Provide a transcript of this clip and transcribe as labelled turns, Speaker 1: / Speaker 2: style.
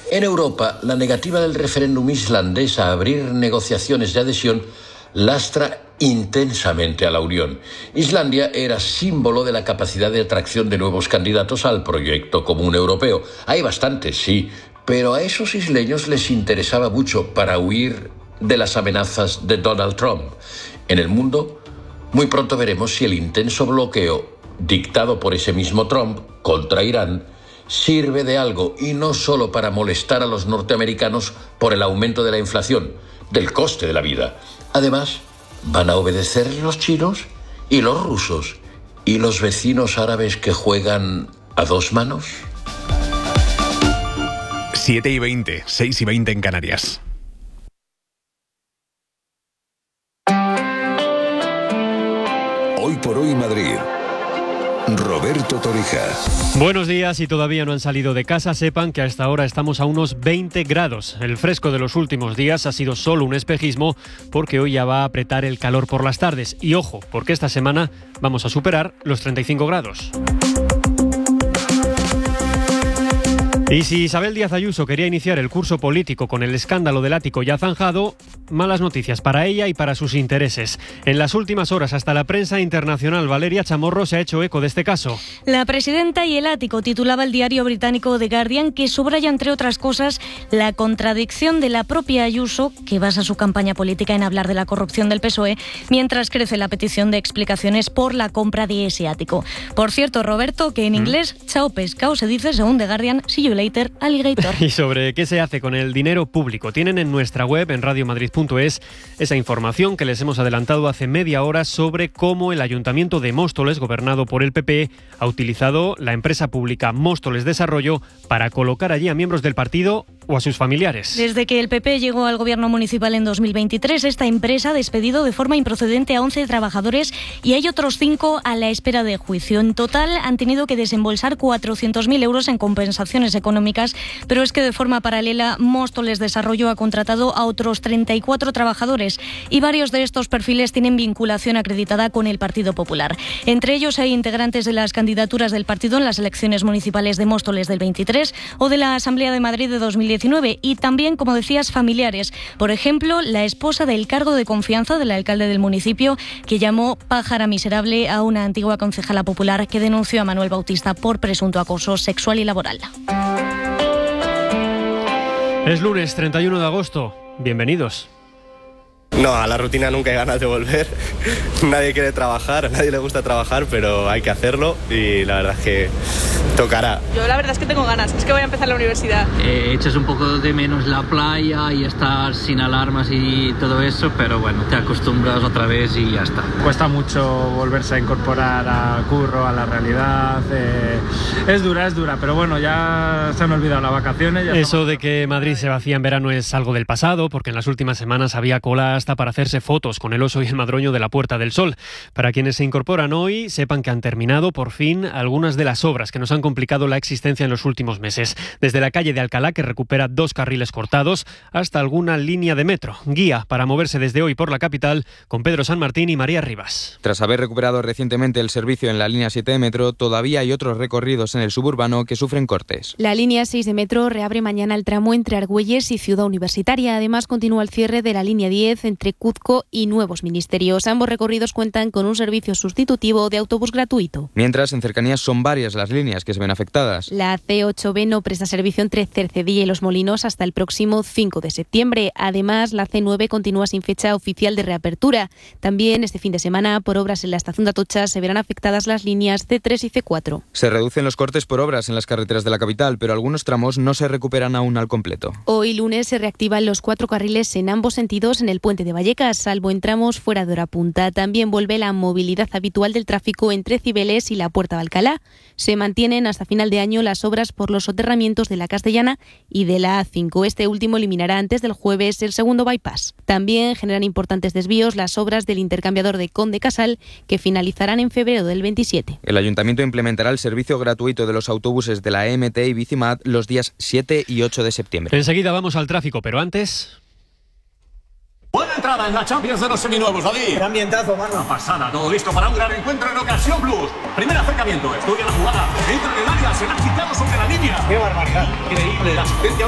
Speaker 1: En Europa, la negativa del referéndum islandés a abrir negociaciones de adhesión lastra intensamente a la Unión. Islandia era símbolo de la capacidad de atracción de nuevos candidatos al proyecto común europeo. Hay bastantes, sí, pero a esos isleños les interesaba mucho para huir de las amenazas de Donald Trump. En el mundo, muy pronto veremos si el intenso bloqueo dictado por ese mismo Trump contra Irán sirve de algo, y no solo para molestar a los norteamericanos por el aumento de la inflación, del coste de la vida. Además, van a obedecer los chinos y los rusos y los vecinos árabes que juegan a dos manos.
Speaker 2: 7:20, 6:20 en Canarias.
Speaker 3: Hoy por hoy Madrid. Roberto Torija.
Speaker 4: Buenos días. Y todavía no han salido de casa, sepan que a esta hora estamos a unos 20 grados. El fresco de los últimos días ha sido solo un espejismo, porque hoy ya va a apretar el calor por las tardes. Y ojo, porque esta semana vamos a superar los 35 grados. Y si Isabel Díaz Ayuso quería iniciar el curso político con el escándalo del ático ya zanjado, malas noticias para ella y para sus intereses. En las últimas horas, hasta la prensa internacional, Valeria Chamorro se ha hecho eco de este caso.
Speaker 5: La presidenta y el ático, titulaba el diario británico The Guardian, que subraya, entre otras cosas, la contradicción de la propia Ayuso, que basa su campaña política en hablar de la corrupción del PSOE, mientras crece la petición de explicaciones por la compra de ese ático. Por cierto, Roberto, que en inglés, chao pescado se dice, según The Guardian, see you later, alligator.
Speaker 4: Y sobre qué se hace con el dinero público, tienen en nuestra web, en radiomadrid.es, esa información que les hemos adelantado hace media hora sobre cómo el Ayuntamiento de Móstoles, gobernado por el PP, ha utilizado la empresa pública Móstoles Desarrollo para colocar allí a miembros del partido o a sus familiares.
Speaker 5: Desde que el PP llegó al gobierno municipal en 2023, esta empresa ha despedido de forma improcedente a 11 trabajadores y hay otros 5 a la espera de juicio. En total han tenido que desembolsar 400.000 euros en compensaciones económicas, pero es que de forma paralela Móstoles Desarrollo ha contratado a otros 34 trabajadores y varios de estos perfiles tienen vinculación acreditada con el Partido Popular. Entre ellos hay integrantes de las candidaturas del partido en las elecciones municipales de Móstoles del 23 o de la Asamblea de Madrid de 2019 y también, como decías, familiares. Por ejemplo, la esposa del cargo de confianza del alcalde del municipio, que llamó pájara miserable a una antigua concejala popular que denunció a Manuel Bautista por presunto acoso sexual y laboral.
Speaker 4: Es lunes 31 de agosto. Bienvenidos.
Speaker 6: No, a la rutina nunca hay ganas de volver. Nadie quiere trabajar, a nadie le gusta trabajar, pero hay que hacerlo y la verdad es que tocará.
Speaker 7: Yo la verdad es que tengo ganas, es que voy a empezar la universidad.
Speaker 8: Echas un poco de menos la playa y estar sin alarmas y todo eso, pero bueno, te acostumbras otra vez y ya está.
Speaker 9: Cuesta mucho volverse a incorporar al curro, a la realidad. Es dura, pero bueno, ya se han olvidado las vacaciones. Ya
Speaker 4: eso de que Madrid se vacía en verano es algo del pasado, porque en las últimas semanas había cola hasta para hacerse fotos con el oso y el madroño de la Puerta del Sol. Para quienes se incorporan hoy, sepan que han terminado por fin algunas de las obras que nos han complicado la existencia en los últimos meses. Desde la calle de Alcalá, que recupera 2 carriles cortados, hasta alguna línea de metro. Guía para moverse desde hoy por la capital con Pedro San Martín y María Rivas.
Speaker 10: Tras haber recuperado recientemente el servicio en la línea 7 de metro, todavía hay otros recorridos en el suburbano que sufren cortes.
Speaker 11: La línea 6 de metro reabre mañana el tramo entre Argüelles y Ciudad Universitaria. Además, continúa el cierre de la línea 10 entre Cuzco y Nuevos Ministerios. Ambos recorridos cuentan con un servicio sustitutivo de autobús gratuito.
Speaker 10: Mientras, en cercanías son varias las líneas que se ven afectadas.
Speaker 11: La C8B no presta servicio entre Cercedilla y Los Molinos hasta el próximo 5 de septiembre. Además, la C9 continúa sin fecha oficial de reapertura. También este fin de semana, por obras en la estación de Atocha, se verán afectadas las líneas C3 y C4.
Speaker 10: Se reducen los cortes por obras en las carreteras de la capital, pero algunos tramos no se recuperan aún al completo.
Speaker 11: Hoy lunes se reactivan los 4 carriles en ambos sentidos en el puente de Vallecas, salvo en tramos fuera de hora punta. También vuelve la movilidad habitual del tráfico entre Cibeles y la Puerta de Alcalá. Se mantienen hasta final de año las obras por los soterramientos de la Castellana y de la A5. Este último eliminará antes del jueves el segundo bypass. También generan importantes desvíos las obras del intercambiador de Conde Casal, que finalizarán en febrero del 27.
Speaker 10: El Ayuntamiento implementará el servicio gratuito de los autobuses de la EMT y Bicimat los días 7 y 8 de septiembre.
Speaker 4: Enseguida vamos al tráfico, pero antes...
Speaker 12: Buena entrada en la Champions de los seminuevos, David.
Speaker 13: Qué ambientazo, mano.
Speaker 12: Una pasada, todo listo para un gran encuentro en Ocasión Plus. Primer acercamiento, estudia la jugada, entra en el área, se la ha quitado sobre la línea.
Speaker 13: Qué barbaridad.
Speaker 12: Increíble la asistencia.